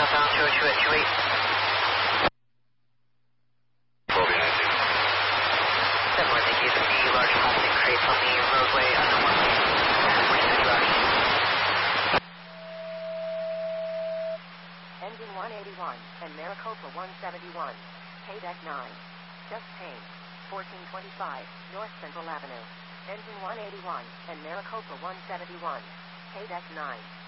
southbound 202 at 28. Thank you. The large plastic crates on the roadway under 1 lane. Engine 181 and Maricopa 171, K-Deck 9. Just Payne, 1425 North Central Avenue. Engine 181 and Maricopa 171, K-Deck 9.